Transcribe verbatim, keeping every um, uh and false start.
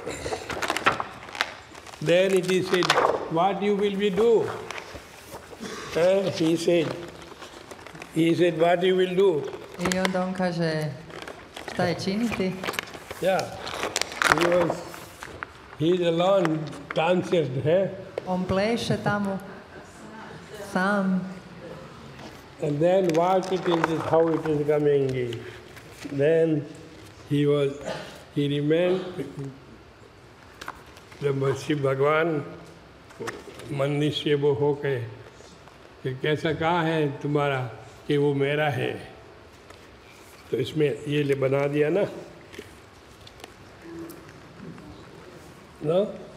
Then it is said, what you will be do? Uh, he said, he said, what you will do? I onda on kaže, šta je činiti? Yeah, he was, he is alone, dancers, eh? On pleše tamo, sam. And then what it is, is how it is coming. Then he was, he remained, जब शिव भगवान मनुष्य वो हो गए कि कैसा कहा है तुम्हारा कि वो मेरा है, तो इसमें ये ले बना दिया ना, ना?